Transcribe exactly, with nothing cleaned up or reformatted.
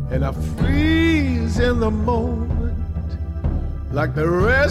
and I freeze in the moment like the rest